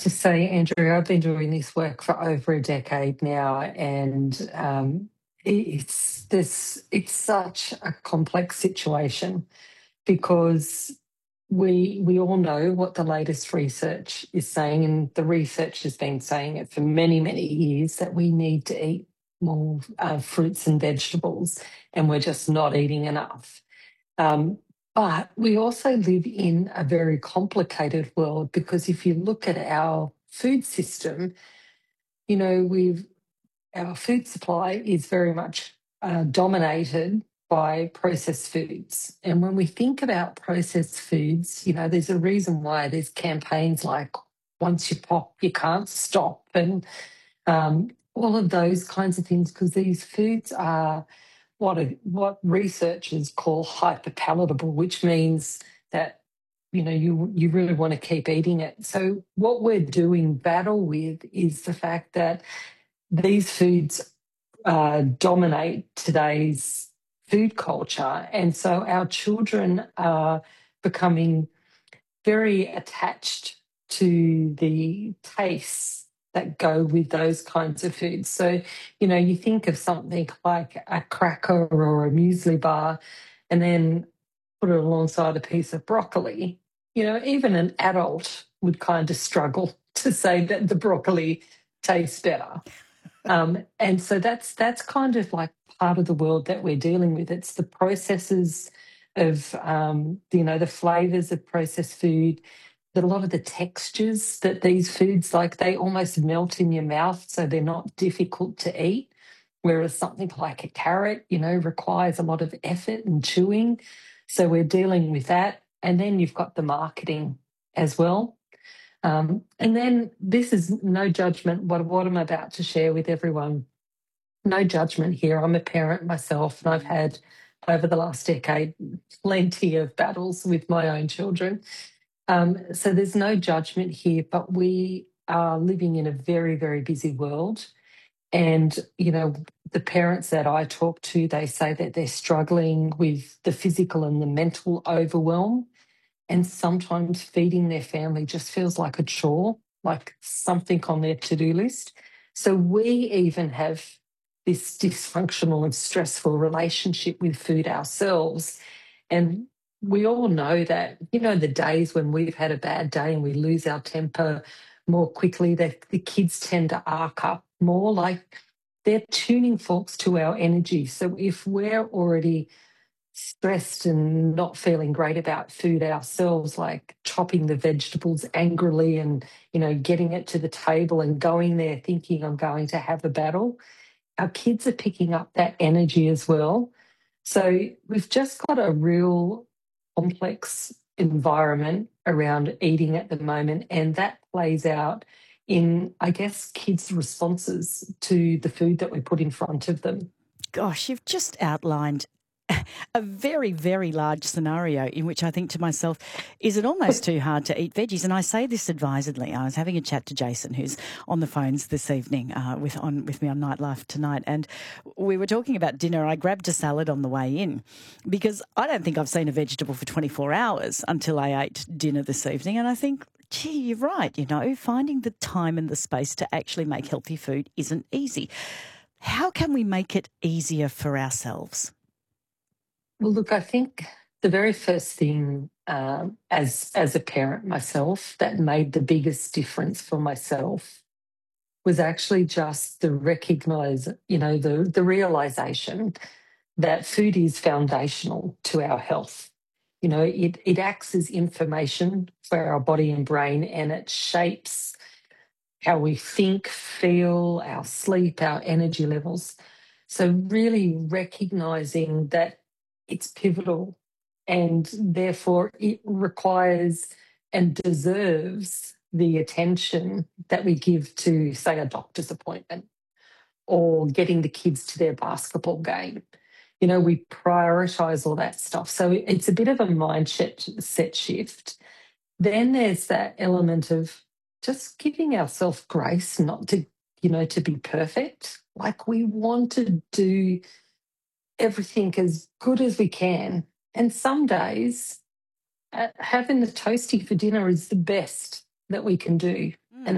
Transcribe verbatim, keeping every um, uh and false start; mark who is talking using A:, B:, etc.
A: to say, Andrew, I've been doing this work for over a decade now, and um, it's this. It's such a complex situation because we we all know what the latest research is saying, and the research has been saying it for many many years that we need to eat more uh, fruits and vegetables, and we're just not eating enough. Um, but we also live in a very complicated world because if you look at our food system, you know, we've our food supply is very much uh, dominated by processed foods. And when we think about processed foods, you know, there's a reason why there's campaigns like once you pop, you can't stop, and um, all of those kinds of things, because these foods are what a, what researchers call hyperpalatable, which means that you know you you really want to keep eating it. So what we're doing battle with is the fact that these foods uh, dominate today's food culture, and so our children are becoming very attached to the tastes that go with those kinds of foods. So, you know, you think of something like a cracker or a muesli bar and then put it alongside a piece of broccoli. You know, even an adult would kind of struggle to say that the broccoli tastes better. Um, and so that's that's kind of like part of the world that we're dealing with. It's the processes of um, you know the flavors of processed food, that a lot of the textures that these foods like they almost melt in your mouth, so they're not difficult to eat. Whereas something like a carrot, you know, requires a lot of effort and chewing. So we're dealing with that, and then you've got the marketing as well. Um, and then this is no judgment, what, what I'm about to share with everyone. No judgment here. I'm a parent myself, and I've had, over the last decade, plenty of battles with my own children. Um, so there's no judgment here, but we are living in a very, very busy world. And, you know, the parents that I talk to, they say that they're struggling with the physical and the mental overwhelm. And sometimes feeding their family just feels like a chore, like something on their to-do list. So we even have this dysfunctional and stressful relationship with food ourselves. And we all know that, you know, the days when we've had a bad day and we lose our temper more quickly, that the kids tend to arc up more, like they're tuning forks to our energy. So if we're already stressed and not feeling great about food ourselves, like chopping the vegetables angrily and, you know, getting it to the table and going there thinking I'm going to have a battle, our kids are picking up that energy as well. So we've just got a real complex environment around eating at the moment, and that plays out in, I guess, kids' responses to the food that we put in front of them.
B: Gosh, you've just outlined a very, very large scenario in which I think to myself, is it almost too hard to eat veggies? And I say this advisedly. I was having a chat to Jason, who's on the phones this evening uh, with on with me on Nightlife tonight, and we were talking about dinner. I grabbed a salad on the way in because I don't think I've seen a vegetable for twenty-four hours until I ate dinner this evening, and I think, gee, you're right, you know, finding the time and the space to actually make healthy food isn't easy. How can we make it easier for ourselves?
A: Well, look, I think the very first thing um, as as a parent myself that made the biggest difference for myself was actually just the recognize, you know, the the realization that food is foundational to our health. You know, it it acts as information for our body and brain, and it shapes how we think, feel, our sleep, our energy levels. So, really recognizing that it's pivotal and therefore it requires and deserves the attention that we give to, say, a doctor's appointment or getting the kids to their basketball game. You know, we prioritize all that stuff. So, it's a bit of a mindset set shift. Then there's that element of just giving ourselves grace, not to, you know, to be perfect. Like we want to do everything as good as we can. And some days uh, having the toasty for dinner is the best that we can do.